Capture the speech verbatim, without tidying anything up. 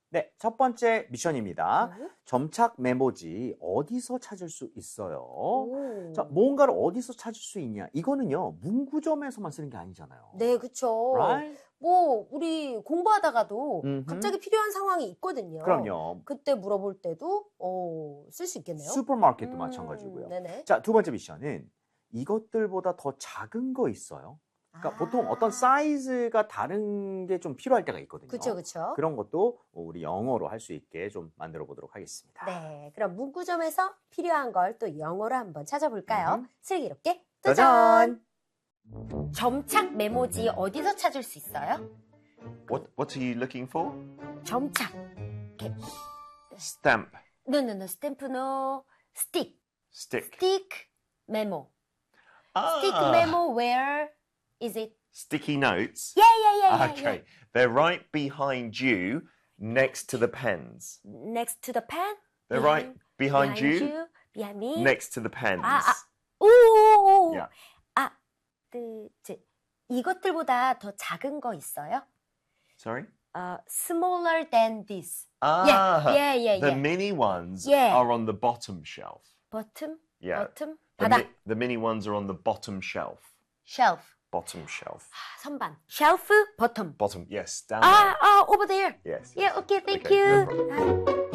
네, 첫 번째 미션입니다. 네. 점착 메모지 어디서 찾을 수 있어요? 오. 자, 뭔가를 어디서 찾을 수 있냐? 이거는요, 문구점에서만 쓰는 게 아니잖아요. 네, 그쵸. Right? 뭐 우리 공부하다가도 음흠. 갑자기 필요한 상황이 있거든요. 그럼요. 그때 물어볼 때도 어, 쓸 수 있겠네요. 슈퍼마켓도 음, 마찬가지고요. 네네. 자, 두 번째 미션은 이것들보다 더 작은 거 있어요? 그러니까 아. 보통 어떤 사이즈가 다른 게 좀 필요할 때가 있거든요. 그쵸, 그쵸. 그런 것도 우리 영어로 할 수 있게 좀 만들어 보도록 하겠습니다. 네, 그럼 문구점에서 필요한 걸 또 영어로 한번 찾아볼까요? 음흠. 슬기롭게 짜잔! 도전! 점착 메모지 어디서 찾을 수 있어요? What What are you looking for? 점착. Stamp. No, no, no. 스탬프 no. 스틱. Stick. 스틱 메모. Ah, 스틱 메모 where is it? Sticky notes. Yeah, yeah, yeah, yeah. Okay, they're right behind you, next to the pens. yeah. Next to the pen? They're right behind, you, behind me? next to the pens. 아, 아. 오오오. Yeah. 아, 그, 제, 이것들보다 더 작은 거 있어요? Sorry. Uh, smaller than this. Ah, yeah, yeah, yeah, the yeah. mini ones Yeah. are on the bottom shelf. Bottom? Yeah. Bottom? The, 바닥. mi- the mini ones are on the bottom shelf. Shelf. Bottom shelf. 아, 선반. Shelf, bottom. Bottom. Yes, down 아, 아, over there. there. Yes. Yeah, yes. okay, thank Okay, you. no problem. 아.